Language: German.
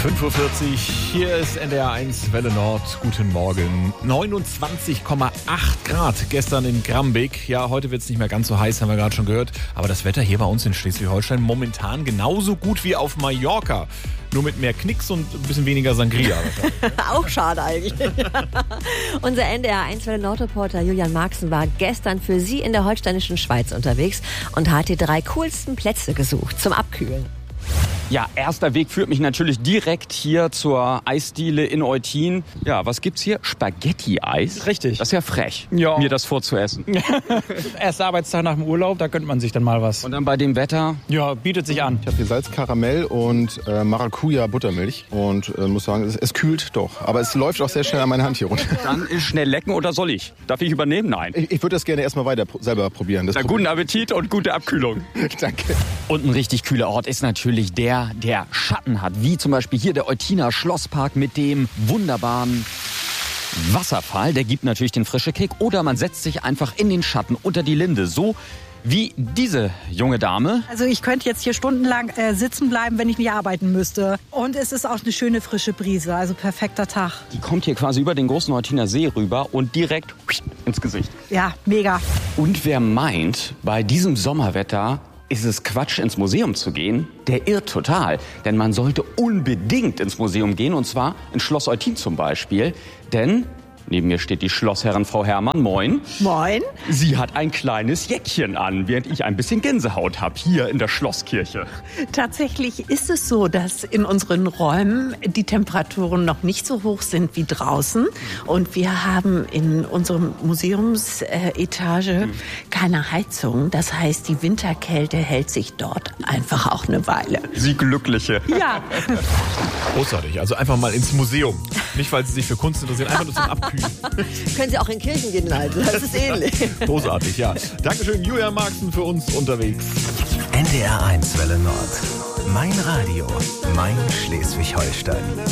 5:40 Uhr, hier ist NDR1 Welle Nord. Guten Morgen. 29,8 Grad gestern in Grambeck. Ja, heute wird es nicht mehr ganz so heiß, haben wir gerade schon gehört. Aber das Wetter hier bei uns in Schleswig-Holstein momentan genauso gut wie auf Mallorca. Nur mit mehr Knicks und ein bisschen weniger Sangria. Auch schade eigentlich. Unser NDR1 Welle Nord-Reporter Julian Marxen war gestern für Sie in der holsteinischen Schweiz unterwegs und hat die 3 coolsten Plätze gesucht zum Abkühlen. Ja, erster Weg führt mich natürlich direkt hier zur Eisdiele in Eutin. Ja, was gibt's hier? Spaghetti-Eis? Richtig. Das ist ja frech, Ja. mir das vorzuessen. Erster Arbeitstag nach dem Urlaub, da gönnt man sich dann mal was. Und dann bei dem Wetter? Ja, bietet sich an. Ich habe hier Salzkaramell und Maracuja-Buttermilch und muss sagen, es kühlt doch. Aber es läuft auch sehr schnell an meine Hand hier runter. Dann ist schnell lecken oder soll ich? Darf ich übernehmen? Nein. Ich würde das gerne erstmal selber probieren. Na, guten Appetit und gute Abkühlung. Danke. Und ein richtig kühler Ort ist natürlich der Schatten hat. Wie zum Beispiel hier der Eutiner Schlosspark mit dem wunderbaren Wasserfall. Der gibt natürlich den frischen Kick. Oder man setzt sich einfach in den Schatten unter die Linde. So wie diese junge Dame. Also ich könnte jetzt hier stundenlang sitzen bleiben, wenn ich nicht arbeiten müsste. Und es ist auch eine schöne frische Brise, also perfekter Tag. Die kommt hier quasi über den großen Eutiner See rüber und direkt ins Gesicht. Ja, mega. Und wer meint, bei diesem Sommerwetter ist es Quatsch, ins Museum zu gehen, der irrt total. Denn man sollte unbedingt ins Museum gehen, und zwar ins Schloss Eutin zum Beispiel. Denn neben mir steht die Schlossherrin Frau Herrmann. Moin. Moin. Sie hat ein kleines Jäckchen an, während ich ein bisschen Gänsehaut habe, hier in der Schlosskirche. Tatsächlich ist es so, dass in unseren Räumen die Temperaturen noch nicht so hoch sind wie draußen. Und wir haben in unserer Museumsetage keine Heizung. Das heißt, die Winterkälte hält sich dort einfach auch eine Weile. Sie Glückliche. Ja. Großartig, also einfach mal ins Museum. Nicht, weil Sie sich für Kunst interessieren, einfach nur zum Abkühlen. Können Sie auch in Kirchen gehen, also das ist ähnlich. Großartig, ja. Dankeschön, Julian Marxen, für uns unterwegs. NDR1 Welle Nord. Mein Radio, mein Schleswig-Holstein.